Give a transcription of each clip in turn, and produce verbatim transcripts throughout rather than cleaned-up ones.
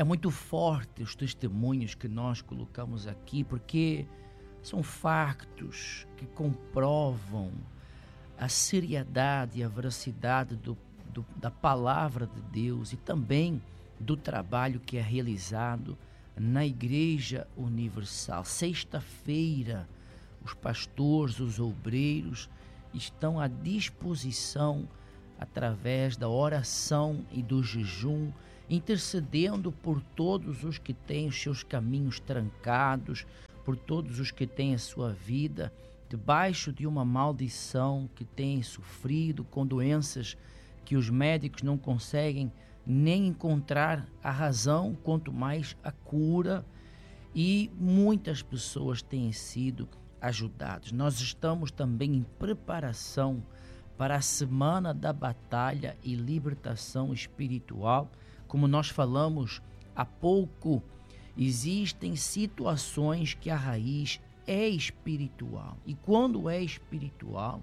É muito forte os testemunhos que nós colocamos aqui, porque são factos que comprovam a seriedade e a veracidade do, do, da palavra de Deus e também do trabalho que é realizado na Igreja Universal. Sexta-feira, os pastores, os obreiros estão à disposição através da oração e do jejum, intercedendo por todos os que têm os seus caminhos trancados, por todos os que têm a sua vida debaixo de uma maldição, que têm sofrido com doenças que os médicos não conseguem nem encontrar a razão, quanto mais a cura, e muitas pessoas têm sido ajudadas. Nós estamos também em preparação para a Semana da Batalha e Libertação Espiritual. Como nós falamos há pouco, existem situações que a raiz é espiritual. E quando é espiritual,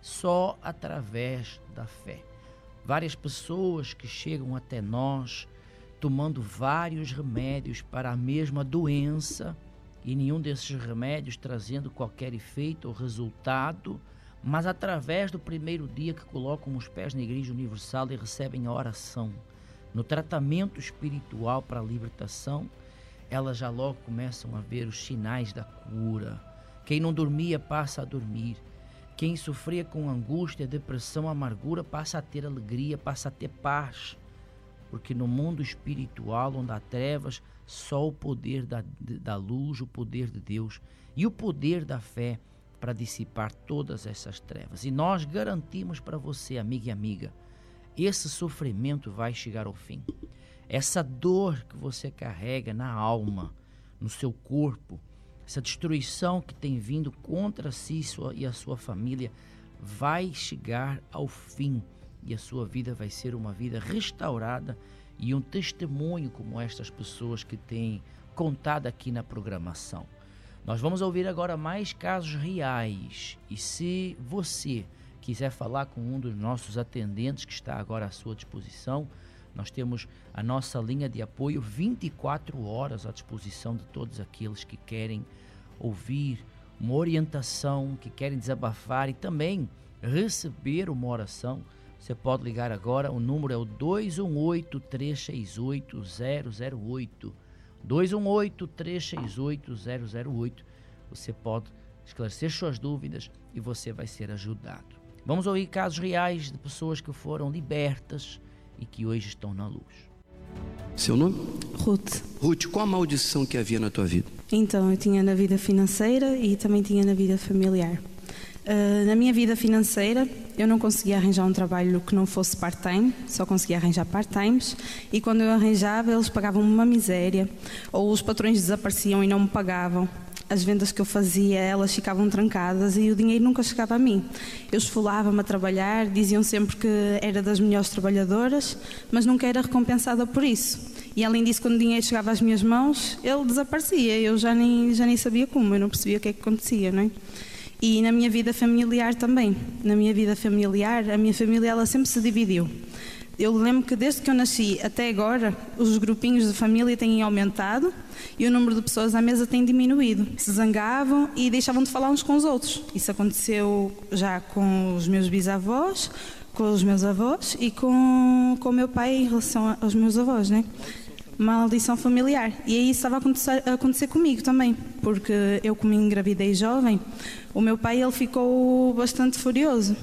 só através da fé. Várias pessoas que chegam até nós tomando vários remédios para a mesma doença e nenhum desses remédios trazendo qualquer efeito ou resultado, mas através do primeiro dia que colocam os pés na Igreja Universal e recebem a oração, no tratamento espiritual para a libertação, elas já logo começam a ver os sinais da cura. Quem não dormia passa a dormir. Quem sofria com angústia, depressão, amargura, passa a ter alegria, passa a ter paz. Porque no mundo espiritual, onde há trevas, só o poder da, da luz, o poder de Deus e o poder da fé para dissipar todas essas trevas. E nós garantimos para você, amiga e amiga, esse sofrimento vai chegar ao fim. Essa dor que você carrega na alma, no seu corpo, essa destruição que tem vindo contra si e a sua família, vai chegar ao fim e a sua vida vai ser uma vida restaurada e um testemunho como estas pessoas que têm contado aqui na programação. Nós vamos ouvir agora mais casos reais e se você quiser falar com um dos nossos atendentes que está agora à sua disposição, nós temos a nossa linha de apoio vinte e quatro horas à disposição de todos aqueles que querem ouvir uma orientação, que querem desabafar e também receber uma oração. Você pode ligar agora, o número é o dois um oito, três seis oito, zero zero oito. dois um oito, três seis oito, zero zero oito. Você pode esclarecer suas dúvidas e você vai ser ajudado. Vamos ouvir casos reais de pessoas que foram libertas e que hoje estão na luz. Seu nome? Ruth. Ruth, qual a maldição que havia na tua vida? Então, eu tinha na vida financeira e também tinha na vida familiar. Uh, na minha vida financeira, eu não conseguia arranjar um trabalho que não fosse part-time, só conseguia arranjar part-times, e quando eu arranjava, eles pagavam-me uma miséria, ou os patrões desapareciam e não me pagavam. As vendas que eu fazia, elas ficavam trancadas e o dinheiro nunca chegava a mim. Eu esfolava-me a trabalhar, diziam sempre que era das melhores trabalhadoras, mas nunca era recompensada por isso. E além disso, quando o dinheiro chegava às minhas mãos, ele desaparecia. Eu já nem, já nem sabia como, eu não percebia o que é que acontecia, não é? E na minha vida familiar também. Na minha vida familiar, a minha família ela sempre se dividiu. Eu lembro que desde que eu nasci até agora, os grupinhos de família têm aumentado e o número de pessoas à mesa tem diminuído. Se zangavam e deixavam de falar uns com os outros. Isso aconteceu já com os meus bisavós, com os meus avós e com, com o meu pai em relação aos meus avós, né? Maldição familiar. E aí isso estava a acontecer, a acontecer comigo também, porque eu, como engravidei jovem, o meu pai ele ficou bastante furioso.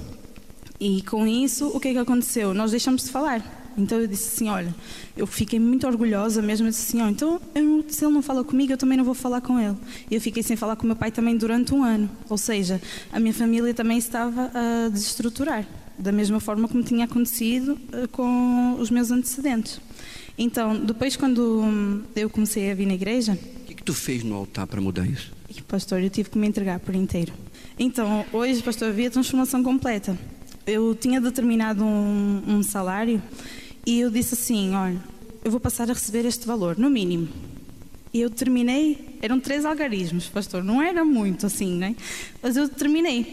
E com isso, o que é que aconteceu? Nós deixamos de falar. Então eu disse assim, olha, eu fiquei muito orgulhosa mesmo, eu disse assim, oh, então eu, se ele não fala comigo, eu também não vou falar com ele. E eu fiquei sem falar com o meu pai também durante um ano. Ou seja, a minha família também estava a desestruturar, da mesma forma como tinha acontecido com os meus antecedentes. Então, depois quando eu comecei a vir na igreja... O que, que tu fez no altar para mudar isso? E, pastor, eu tive que me entregar por inteiro. Então, hoje, pastor, havia transformação completa. Eu tinha determinado um, um salário e eu disse assim, olha, eu vou passar a receber este valor, no mínimo. E eu terminei, eram três algarismos, pastor, não era muito assim, né? Mas eu terminei.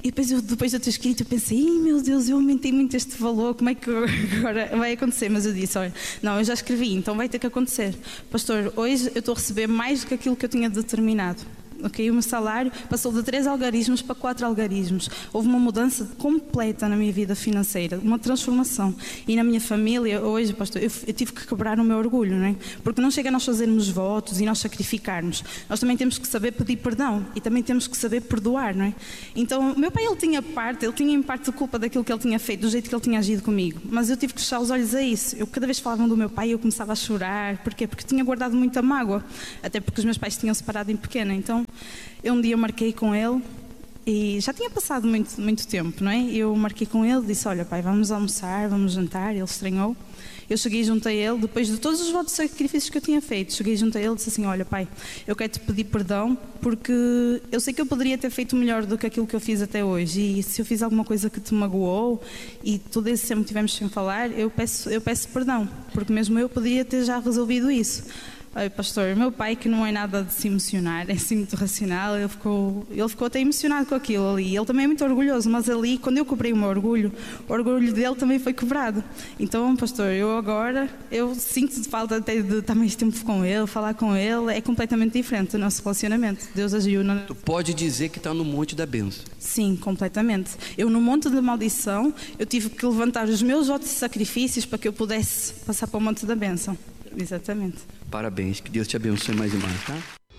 E depois, eu, depois de eu ter escrito, eu pensei, Ih, meu Deus, eu aumentei muito este valor, como é que agora vai acontecer? Mas eu disse, olha, não, eu já escrevi, então vai ter que acontecer. Pastor, hoje eu estou a receber mais do que aquilo que eu tinha determinado. Okay? O meu salário passou de três algarismos para quatro algarismos. Houve uma mudança completa na minha vida financeira, uma transformação. E na minha família, hoje, pastor, eu, eu tive que quebrar o meu orgulho, não é? Porque não chega a nós fazermos votos e nós sacrificarmos. Nós também temos que saber pedir perdão e também temos que saber perdoar, não é? Então, o meu pai, ele tinha parte, ele tinha em parte de culpa daquilo que ele tinha feito, do jeito que ele tinha agido comigo. Mas eu tive que fechar os olhos a isso. Eu, cada vez que falavam do meu pai, eu começava a chorar. Porquê? Porque tinha guardado muita mágoa. Até porque os meus pais tinham separado em pequena. Então, eu um dia marquei com ele e já tinha passado muito, muito tempo, não é? Eu marquei com ele, disse, olha pai, vamos almoçar, vamos jantar. Ele estranhou. Eu cheguei junto a ele, depois de todos os votos e sacrifícios que eu tinha feito, cheguei junto a ele e disse assim, olha pai, eu quero te pedir perdão porque eu sei que eu poderia ter feito melhor do que aquilo que eu fiz até hoje, e se eu fiz alguma coisa que te magoou e todo esse tempo tivemos sem falar, eu peço, eu peço perdão, porque mesmo eu poderia ter já resolvido isso. Olha, pastor, meu pai, que não é nada de se emocionar, é assim muito racional, ele ficou, ele ficou até emocionado com aquilo ali. Ele também é muito orgulhoso, mas ali, quando eu quebrei o meu orgulho, o orgulho dele também foi quebrado. Então, pastor, eu agora, eu sinto falta até de estar mais tempo com ele, falar com ele, é completamente diferente o nosso relacionamento. Deus agiu. Na... Tu pode dizer que está no monte da bênção. Sim, completamente. Eu, no monte da maldição, eu tive que levantar os meus votos e sacrifícios para que eu pudesse passar para o monte da bênção. Exatamente. Parabéns, que Deus te abençoe mais e mais, tá?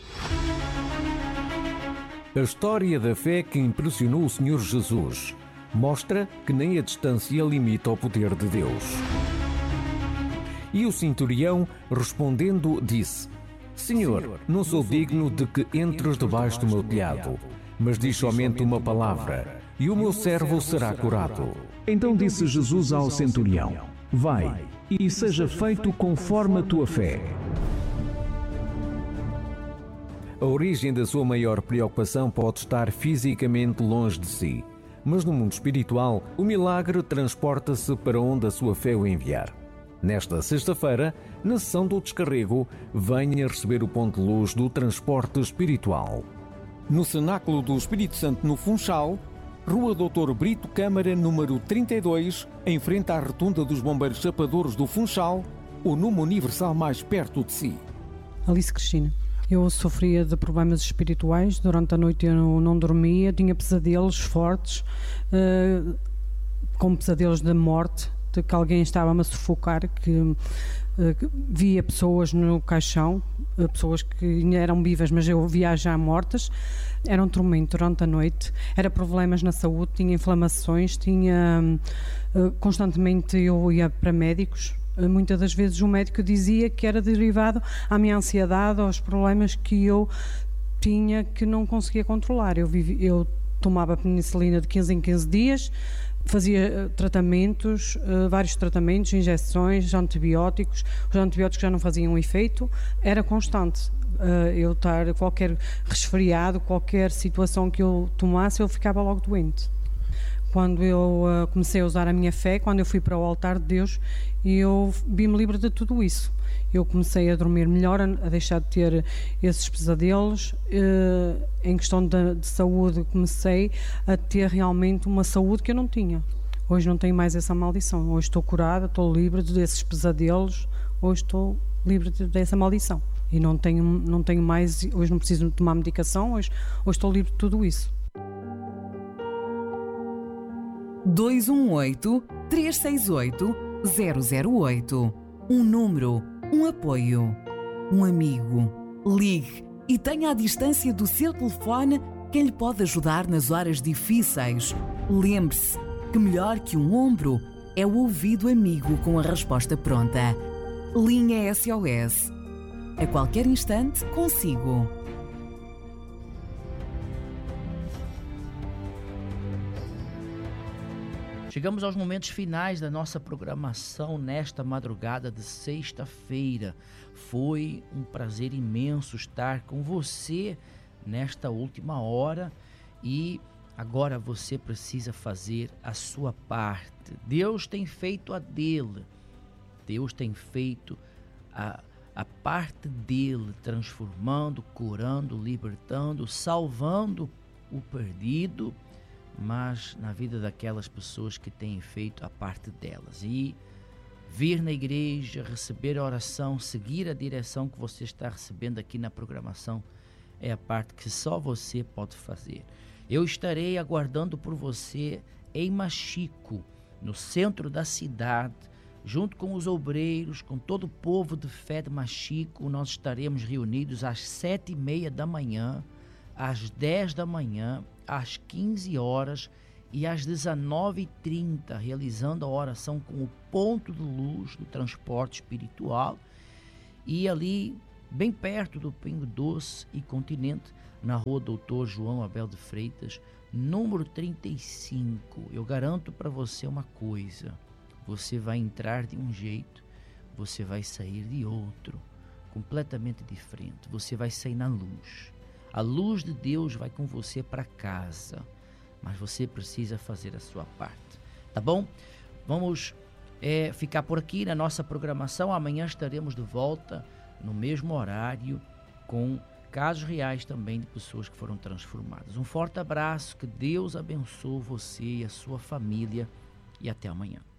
A história da fé que impressionou o Senhor Jesus mostra que nem a distância limita o poder de Deus. E o centurião, respondendo, disse: Senhor, não sou digno de que entres debaixo do meu telhado, mas diz somente uma palavra, e o meu servo será curado. Então disse Jesus ao centurião: Vai, e seja feito conforme a tua fé. A origem da sua maior preocupação pode estar fisicamente longe de si, mas no mundo espiritual, o milagre transporta-se para onde a sua fé o enviar. Nesta sexta-feira, na sessão do descarrego, venha receber o ponto de luz do transporte espiritual. No Cenáculo do Espírito Santo, no Funchal, Rua doutor Brito Câmara, número trinta e dois, em frente à rotunda dos Bombeiros Chapadores do Funchal, o número universal mais perto de si. Alice Cristina. Eu sofria de problemas espirituais, durante a noite eu não dormia, tinha pesadelos fortes, uh, com pesadelos de morte, de que alguém estava-me a sufocar, que, uh, que via pessoas no caixão, uh, pessoas que ainda eram vivas, mas eu via já mortas. Era um tormento durante a noite, era problemas na saúde, tinha inflamações, tinha uh, constantemente eu ia para médicos. Muitas das vezes o médico dizia que era derivado à minha ansiedade, aos problemas que eu tinha que não conseguia controlar. Eu, vivi, eu tomava penicilina de quinze em quinze dias, fazia tratamentos, vários tratamentos, injeções, antibióticos. Os antibióticos já não faziam efeito, era constante. Eu estar qualquer resfriado, qualquer situação que eu tomasse, eu ficava logo doente. Quando eu uh, comecei a usar a minha fé, quando eu fui para o altar de Deus, eu vi-me livre de tudo isso. Eu comecei a dormir melhor, a deixar de ter esses pesadelos. Uh, em questão de, de saúde, comecei a ter realmente uma saúde que eu não tinha. Hoje não tenho mais essa maldição. Hoje estou curada, estou livre desses pesadelos. Hoje estou livre de, dessa maldição. E não tenho, não tenho mais, hoje não preciso tomar medicação, hoje, hoje estou livre de tudo isso. dois um oito, três seis oito, zero zero oito. Um número, um apoio, um amigo. Ligue e tenha à distância do seu telefone quem lhe pode ajudar nas horas difíceis. Lembre-se que melhor que um ombro é o ouvido amigo com a resposta pronta. Linha S O S. A qualquer instante, consigo. Chegamos aos momentos finais da nossa programação nesta madrugada de sexta-feira. Foi um prazer imenso estar com você nesta última hora e agora você precisa fazer a sua parte. Deus tem feito a dele. Deus tem feito a, a parte dele, transformando, curando, libertando, salvando o perdido, mas na vida daquelas pessoas que têm feito a parte delas. E vir na igreja, receber a oração, seguir a direção que você está recebendo aqui na programação, é a parte que só você pode fazer. Eu estarei aguardando por você em Machico, no centro da cidade, junto com os obreiros, com todo o povo de fé de Machico. Nós estaremos reunidos às sete e meia da manhã, às dez da manhã, às quinze horas e às dezenove e trinta, realizando a oração com o ponto de luz do transporte espiritual. E ali, bem perto do Pingo Doce e Continente, na rua Doutor João Abel de Freitas, número trinta e cinco. Eu garanto para você uma coisa: você vai entrar de um jeito, você vai sair de outro, completamente diferente. Você vai sair na luz. A luz de Deus vai com você para casa, mas você precisa fazer a sua parte, tá bom? Vamos é, ficar por aqui na nossa programação. Amanhã estaremos de volta no mesmo horário, com casos reais também de pessoas que foram transformadas. Um forte abraço, que Deus abençoe você e a sua família, e até amanhã.